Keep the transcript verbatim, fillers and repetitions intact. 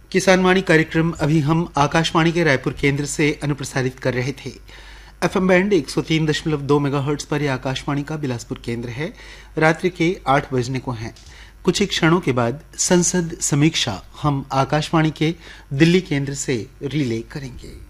किसान वाणी कार्यक्रम अभी हम आकाशवाणी के रायपुर केंद्र से अनुप्रसारित कर रहे थे। एफएम बैंड एक सौ तीन दशमलव दो मेगाहर्ट्ज पर यह आकाशवाणी का बिलासपुर केंद्र है। रात्रि के आठ बजने को हैं। कुछ ही क्षणों के बाद संसद समीक्षा हम आकाशवाणी के दिल्ली केंद्र से रिले करेंगे।